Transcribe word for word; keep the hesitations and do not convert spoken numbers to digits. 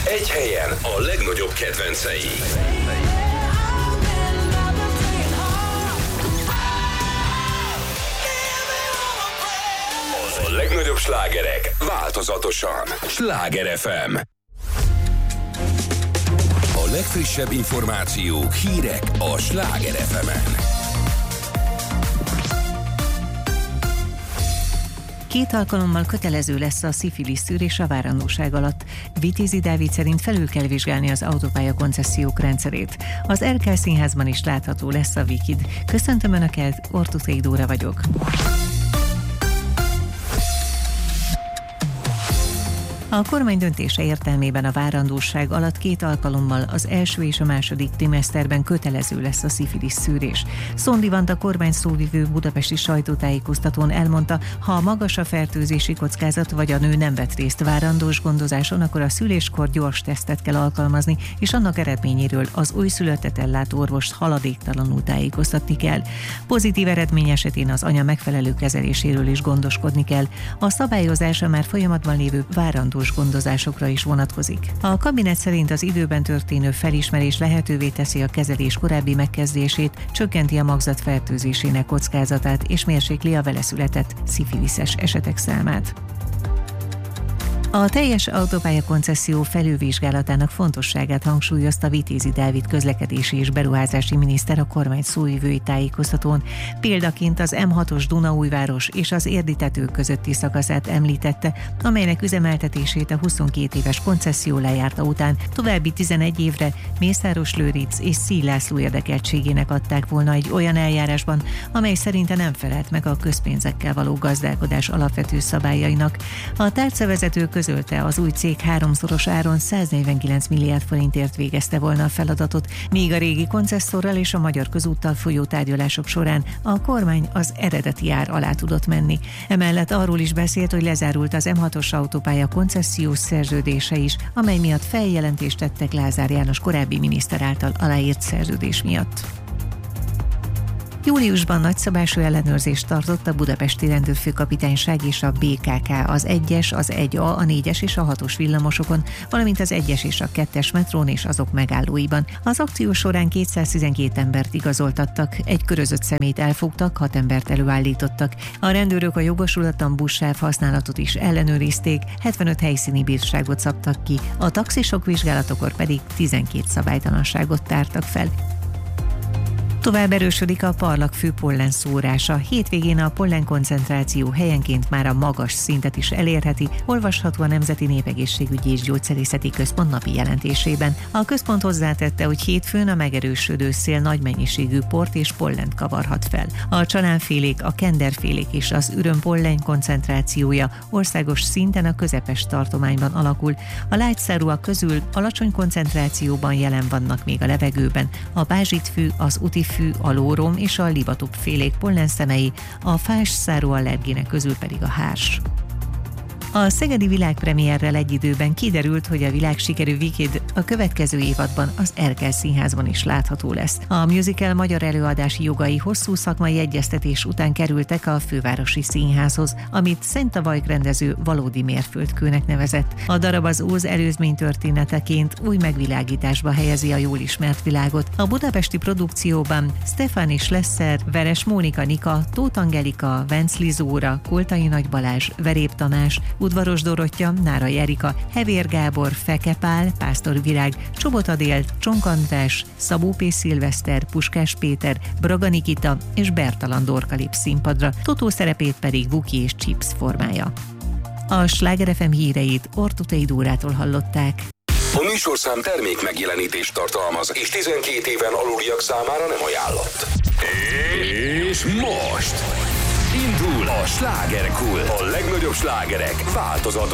Egy helyen a legnagyobb kedvencei. A legnagyobb slágerek változatosan. Sláger ef em. A legfrissebb információk, hírek a Sláger ef emen. Két alkalommal kötelező lesz a szifilisz szűrés a várandóság alatt. Vitézi Dávid szerint felül kell vizsgálni az autópálya koncesziók rendszerét. Az Erkel Színházban is látható lesz a Vikid. Köszöntöm Önöket, Ortuszék Dóra vagyok. A kormány döntése értelmében a várandóság alatt két alkalommal az első és a második trimeszterben kötelező lesz a szifilisz szűrés. Szondi Vanda kormány szóvivő budapesti sajtótájékoztatón elmondta, ha magas a fertőzési kockázat vagy a nő nem vett részt várandós gondozáson, akkor a szüléskor gyors tesztet kell alkalmazni, és annak eredményéről az újszülöttet ellátó orvost haladéktalanul tájékoztatni kell. Pozitív eredmény esetén az anya megfelelő kezeléséről is gondoskodni kell. A szabályozása már folyamatban lévő várandós gondozásokra is vonatkozik. A kabinet szerint az időben történő felismerés lehetővé teszi a kezelés korábbi megkezdését, csökkenti a magzat fertőzésének kockázatát és mérsékli a vele született szifiliszes esetek számát. A teljes autópálya koncesszió felülvizsgálatának fontosságát hangsúlyozta Vitézi Dávid közlekedési és beruházási miniszter a kormány szóvivői tájékoztatón. Példaként az em hatos Dunaújváros és az Érdi-tető közötti szakaszát említette, amelynek üzemeltetését a huszonkét éves koncesszió lejárta után további tizenegy évre Mészáros Lőric és Szíj László érdekeltségének adták volna egy olyan eljárásban, amely szerinte nem felelt meg a közpénzekkel való gazdálkodás alapvető szabályainak. A tárcavezető közölte, az új cég háromszoros áron száznegyvenkilenc milliárd forintért végezte volna a feladatot, míg a régi koncesszorral és a Magyar Közúttal folyó tárgyalások során a kormány az eredeti ár alá tudott menni. Emellett arról is beszélt, hogy lezárult az em hatos autópálya koncesziós szerződése is, amely miatt feljelentést tettek Lázár János korábbi miniszter által aláírt szerződés miatt. Júliusban nagyszabású ellenőrzést tartott a budapesti rendőrfőkapitányság és a bé ká ká az egyes, az egy á, a négyes és a hatos villamosokon, valamint az egyes és a kettes metrón és azok megállóiban. Az akció során kétszáztizenkét embert igazoltattak, egy körözött személyt elfogtak, hat embert előállítottak. A rendőrök a jogosulatlan buszsáv használatot is ellenőrizték, hetvenöt helyszíni bírságot szabtak ki, a taxisok vizsgálatokor pedig tizenkét szabálytalanságot tártak fel. Tovább erősödik a parlagfű pollen szórása. Hétvégén a pollen koncentráció helyenként már a magas szintet is elérheti, olvasható a Nemzeti Népegészségügyi és Gyógyszerészeti Központ napi jelentésében. A központ hozzátette, hogy hétfőn a megerősödő szél nagy mennyiségű port és pollent kavarhat fel. A csalánfélék, a kenderfélék és az ürömpollen koncentrációja országos szinten a közepes tartományban alakul. A lágyszárúak közül alacsony koncentrációban jelen vannak még a levegőben a bázsitfű, az uti fű, a lórom és a livatop félék pollenszemei, a fás szárú allergének közül pedig a hárs. A szegedi világpremierrel egy időben kiderült, hogy a világsikerű Vikid a következő évadban az Erkel Színházban is látható lesz. A musical magyar előadási jogai hosszú szakmai egyeztetés után kerültek a fővárosi színházhoz, amit Szent Tavajk rendező valódi mérföldkőnek nevezett. A darab az Óz előzménytörténeteként új megvilágításba helyezi a jól ismert világot. A budapesti produkcióban Stefani Schlesser, Veres Mónika Nika, Tóth Angelika, Vencli Zóra, Koltai Nagy Balázs, Verép Tamás, Udvaros Dorottya, Nárai Erika, Hevér Gábor, Feke Pál, Pásztor Virág, Csobot Adél, Csonk András, Szabó P. Szilveszter, Puskás Péter, Braga Nikita és Bertalan Dorka lép színpadra, Totó szerepét pedig Vuki és Chips formálja. A Sláger ef em híreit Ortuszék Dórától hallották. A műsorszám termék megjelenítést tartalmaz, és tizenkét éven aluliak számára nem ajánlott. És most indul a Slágerkult, a legnagyobb slágerek változat